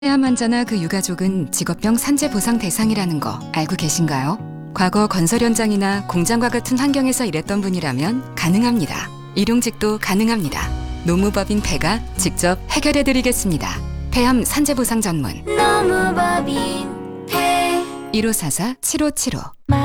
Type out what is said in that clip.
폐암 환자나 그 유가족은 직업병 산재 보상 대상이라는 거 알고 계신가요? 과거 건설 현장이나 공장과 같은 환경에서 일했던 분이라면 가능합니다. 일용직도 가능합니다. 노무법인 폐가 직접 해결해드리겠습니다. 폐암 산재 보상 전문 노무법인 폐 1544-7575